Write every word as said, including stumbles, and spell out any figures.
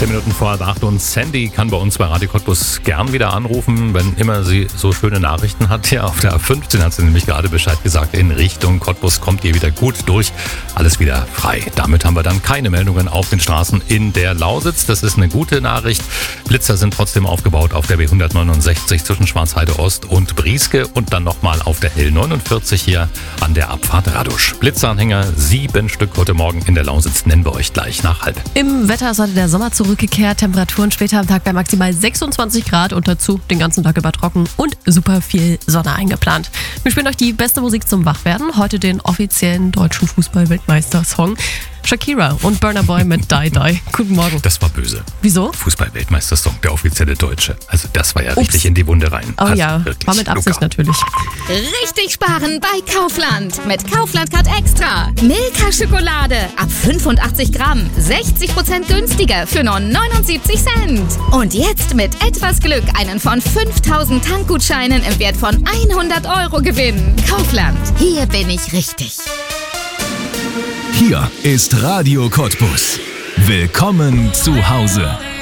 Zehn Minuten vor halb acht und Sandy kann bei uns bei Radio Cottbus gern wieder anrufen, wenn immer sie so schöne Nachrichten hat. Ja, auf der A fünfzehn hat sie nämlich gerade Bescheid gesagt, in Richtung Cottbus kommt ihr wieder gut durch. Alles wieder frei. Damit haben wir dann keine Meldungen auf den Straßen in der Lausitz. Das ist eine gute Nachricht. Blitzer sind trotzdem aufgebaut auf der B hundertneunundsechzig zwischen Schwarzheide Ost und Brieske und dann nochmal auf der L neunundvierzig hier an der Abfahrt Radusch. Blitzeranhänger, sieben Stück heute Morgen in der Lausitz, nennen wir euch gleich nach halb. Im Wetter ist heute der Sommer zurückgekehrt. Temperaturen später am Tag bei maximal sechsundzwanzig Grad und dazu den ganzen Tag über trocken und super viel Sonne eingeplant. Wir spielen euch die beste Musik zum Wachwerden. Heute den offiziellen deutschen Fußball-Weltmeister-Song. Shakira und Burna Boy mit Die Die. Guten Morgen. Das war böse. Wieso? Fußball-Weltmeister-Song, der offizielle Deutsche. Also das war ja Ups. richtig in die Wunde rein. Oh also ja, wirklich. war mit Absicht Luca. natürlich. Richtig sparen bei Kaufland. Mit Kaufland Card Extra. Milka Schokolade ab fünfundachtzig Gramm. sechzig Prozent günstiger für nur neunundsiebzig Cent. Und jetzt mit etwas Glück einen von fünftausend Tankgutscheinen im Wert von hundert Euro gewinnen. Kaufland. Hier bin ich richtig. Hier ist Radio Cottbus. Willkommen zu Hause.